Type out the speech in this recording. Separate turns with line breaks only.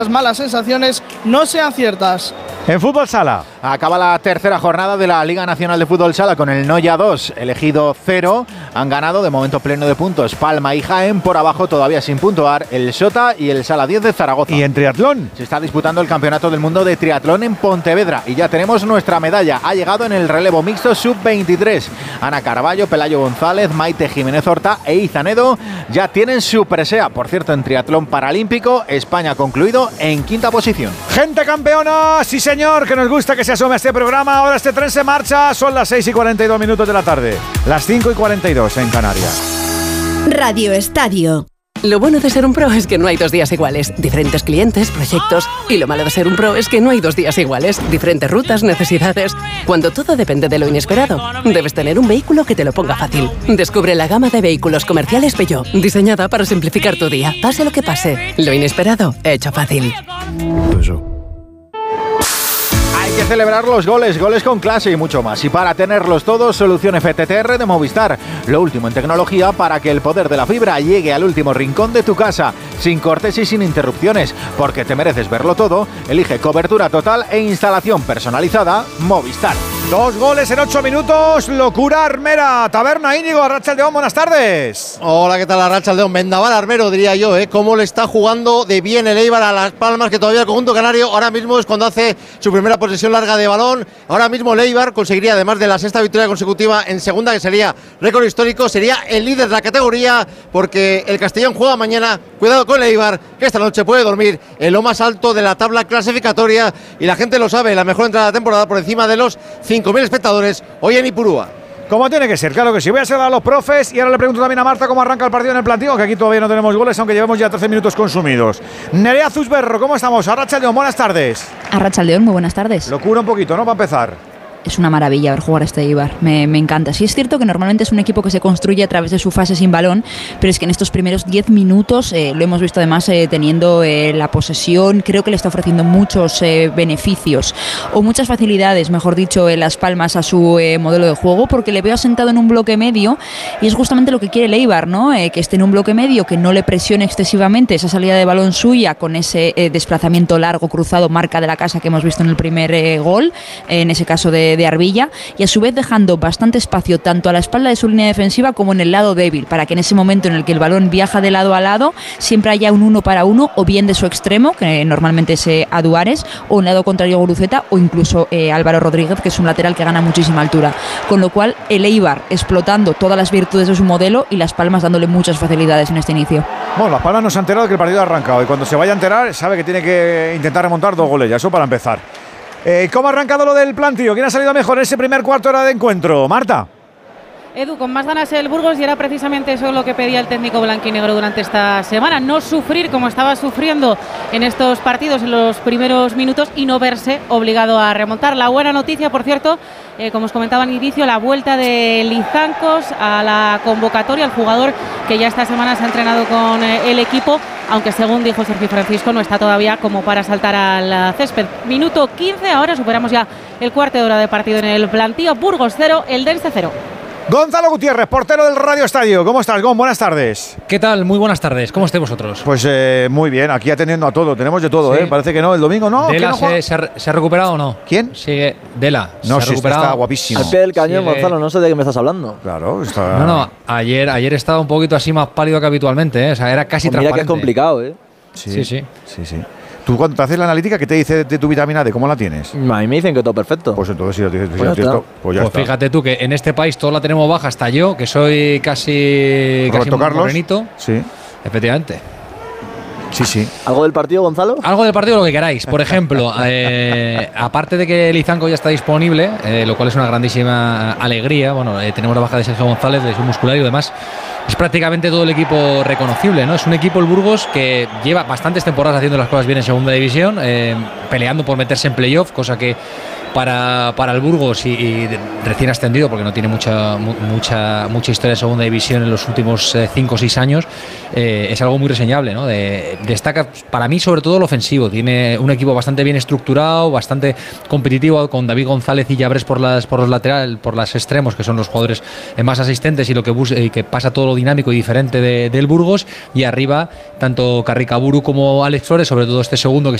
malas sensaciones no sean ciertas.
En Fútbol Sala
acaba la tercera jornada de la Liga Nacional de Fútbol Sala con el Noya 2, el Ejido 0. Han ganado de momento pleno de puntos Palma y Jaén. Por abajo todavía sin puntuar el Sota y el Sala 10 de Zaragoza.
Y en triatlón
se está disputando el Campeonato del Mundo de Triatlón en Pontevedra y ya tenemos nuestra medalla. Ha llegado en el relevo mixto sub-23. Ana Carballo, Pelayo González, Maite Jiménez Horta e Izanedo ya tienen su presea. Por cierto, en triatlón paralímpico, España ha concluido en quinta posición.
Gente campeona, sí señor, que nos gusta que se asome a este programa. Ahora este tren se marcha, son las 6:42 de la tarde, las 5:42 en Canarias.
Radio Estadio.
Lo bueno de ser un pro es que no hay 2 días iguales. Diferentes clientes, proyectos. Y lo malo de ser un pro es que no hay 2 días iguales. Diferentes rutas, necesidades. Cuando todo depende de lo inesperado, debes tener un vehículo que te lo ponga fácil. Descubre la gama de vehículos comerciales Peugeot, diseñada para simplificar tu día. Pase lo que pase, lo inesperado, hecho fácil.
Hay que celebrar los goles con clase y mucho más. Y para tenerlos todos, solución FTTR de Movistar. Lo último en tecnología para que el poder de la fibra llegue al último rincón de tu casa, sin cortes y sin interrupciones. Porque te mereces verlo todo. Elige cobertura total e instalación personalizada Movistar.
2 goles en 8 minutos. Locura armera. Taberna Íñigo, Arratsaldeón, buenas tardes.
Hola, ¿qué tal, Arratsaldeón? Vendaval armero, diría yo, ¿eh? Cómo le está jugando de bien el Eibar a Las Palmas, que todavía el conjunto canario ahora mismo es cuando hace su primera posesión larga de balón. Ahora mismo el Eibar conseguiría, además de la 6ª victoria consecutiva en segunda, que sería récord histórico, sería el líder de la categoría, porque el Castellón juega mañana. Cuidado con el Eibar, que esta noche puede dormir en lo más alto de la tabla clasificatoria, y la gente lo sabe, la mejor entrada de la temporada por encima de los 5.000 espectadores hoy en Ipurúa.
Como tiene que ser, claro que sí. Voy a saludar a los profes y ahora le pregunto también a Marta cómo arranca el partido en el planteo, que aquí todavía no tenemos goles, aunque llevamos ya 13 minutos consumidos. Nerea Zuzberro, ¿cómo estamos? Arratsaldeón, buenas tardes.
Arratsaldeón, muy buenas tardes.
Locura un poquito, ¿no? Para empezar.
Es una maravilla ver jugar a este Eibar, me encanta. Sí es cierto que normalmente es un equipo que se construye a través de su fase sin balón, pero es que en estos primeros 10 minutos lo hemos visto además teniendo la posesión. Creo que le está ofreciendo muchos beneficios o muchas facilidades, mejor dicho, en Las Palmas a su modelo de juego, porque le veo asentado en un bloque medio y es justamente lo que quiere el Eibar, ¿no? Que esté en un bloque medio, que no le presione excesivamente esa salida de balón suya con ese desplazamiento largo cruzado, marca de la casa que hemos visto en el primer gol, en ese caso de Arbilla, y a su vez dejando bastante espacio tanto a la espalda de su línea defensiva como en el lado débil, para que en ese momento en el que el balón viaja de lado a lado siempre haya un 1 para 1, o bien de su extremo, que normalmente es Aduares, o un lado contrario Guruceta, o incluso Álvaro Rodríguez, que es un lateral que gana muchísima altura, con lo cual el Eibar explotando todas las virtudes de su modelo y Las Palmas dándole muchas facilidades en este inicio.
Bueno, Las Palmas no se ha enterado de que el partido ha arrancado, y cuando se vaya a enterar sabe que tiene que intentar remontar 2 goles, ya eso para empezar. ¿Cómo ha arrancado lo del plantío? ¿Quién ha salido mejor en ese primer cuarto hora de encuentro? Marta.
Edu, con más ganas el Burgos, y era precisamente eso lo que pedía el técnico blanquinegro durante esta semana, no sufrir como estaba sufriendo en estos partidos en los primeros minutos y no verse obligado a remontar. La buena noticia, por cierto, como os comentaba al inicio, la vuelta de Lizancos a la convocatoria, el jugador que ya esta semana se ha entrenado con el equipo, aunque según dijo Sergio Francisco no está todavía como para saltar al césped. Minuto 15, ahora superamos ya el cuarto de hora de partido en el plantío. Burgos 0, Eldense 0.
Gonzalo Gutiérrez, portero del Radio Estadio. ¿Cómo estás, Gon? Buenas tardes.
¿Qué tal? Muy buenas tardes. ¿Cómo estáis vosotros?
Pues muy bien, aquí atendiendo a todo. Tenemos de todo,
sí.
Parece que no, el domingo no.
¿Dela se ha recuperado o no?
¿Quién?
Sigue Dela.
No,
se ha recuperado.
Está guapísimo.
Al pie del cañón, Gonzalo, no sé de qué me estás hablando.
Claro, está...
No, ayer estaba un poquito así más pálido que habitualmente, O sea, era casi transparente.
Mira que es complicado,
Sí. ¿Tú cuando te haces la analítica, qué te dice de tu vitamina D? ¿Cómo la tienes?
A mí me dicen que todo perfecto.
Pues entonces si lo tienes,
pues fíjate tú que en este país todos la tenemos baja, hasta yo, que soy casi morenito.
Sí.
Efectivamente.
Sí.
¿Algo del partido, Gonzalo?
Algo del partido, lo que queráis. Por ejemplo, aparte de que Lizanco ya está disponible, lo cual es una grandísima alegría. Bueno, tenemos la baja de Sergio González, de lesión muscular y demás. Es prácticamente todo el equipo reconocible, ¿no? Es un equipo, el Burgos, que lleva bastantes temporadas haciendo las cosas bien en segunda división. peleando por meterse en playoff, cosa que para el Burgos y recién ascendido, porque no tiene mucha historia de segunda división en los últimos 5 o 6 años, es algo muy reseñable, ¿no? Destaca para mí sobre todo lo ofensivo. Tiene un equipo bastante bien estructurado, bastante competitivo, con David González y Llabres por los laterales, por los extremos, que son los jugadores más asistentes y lo que pasa todo lo dinámico y diferente del Burgos, y arriba tanto Carricaburu como Alex Flores, sobre todo este segundo, que